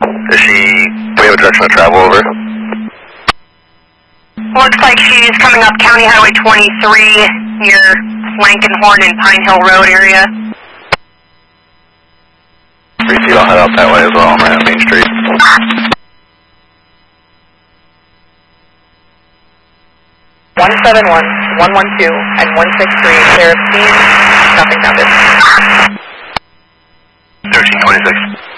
Does we have a direction of travel over? Looks like she's coming up County Highway 23 near Lankenhorn and Pine Hill Road area. 3 feet, I'll head out that way as well. I'm right on Main Street. 171, 112, and 163. Sheriff seen. Nothing found it. 1326.